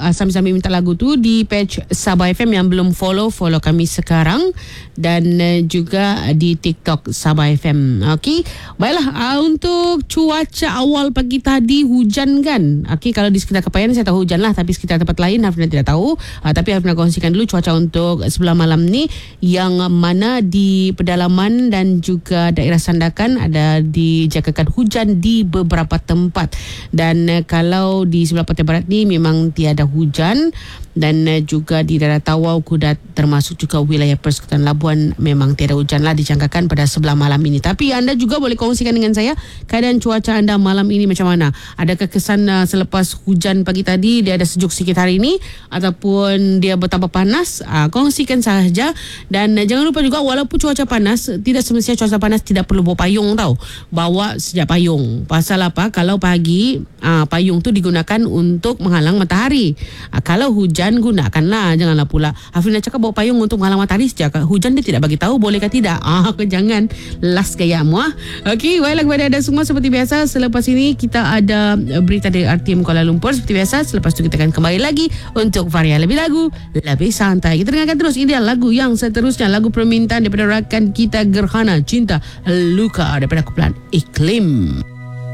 sambil-sambil minta lagu tu di page Sabah FM. Yang belum follow kami sekarang. Dan juga di TikTok Sabah FM. Okey. Baiklah, untuk cuaca awal pagi tadi hujan kan. Okey, kalau di sekitar Kepayan saya tahu hujan lah, tapi sekitar tempat lain Hafna tidak tahu. Tapi Hafna kongsikan dulu cuaca untuk sebelah malam ni, yang mana di pedalaman dan juga daerah Sandakan ada dijangkakan hujan di beberapa tempat. Dan kalau di sebelah Pantai Barat ni memang tiada hujan. Dan juga di daerah Tawau, Kudat, termasuk juga wilayah Persekutuan Labuan memang tiada hujan lah dijangkakan pada sebelah malam ini. Tapi anda juga boleh kongsikan dengan saya keadaan cuaca anda malam ini macam mana. Adakah kesan selepas hujan pagi tadi dia ada sejuk sikit hari ini, ataupun dia bertambah panas? Kongsikan sahaja. Dan jangan lupa juga, walaupun cuaca panas, tidak semestinya cuaca panas tidak perlu bawa payung tau. Bawa sejak payung. Pasal apa? Kalau pagi payung tu digunakan untuk menghalang matahari. Kalau hujan, gunakanlah. Janganlah pula Hafina cakap bawa payung untuk menghalang matahari sejak hujan, dia tidak bagi tahu boleh ke tidak. Jangan las gayamu. Okey, baiklah kepada anda semua, seperti biasa selepas ini kita ada berita dari RTM Kuala Lumpur seperti biasa. Selepas itu kita akan kembali lagi untuk varian lebih lagu, lebih santai. Kita dengarkan terus ini lagu yang seterusnya, lagu permintaan daripada rakan kita Gerhana, Cinta Luka, daripada kumpulan Iklim.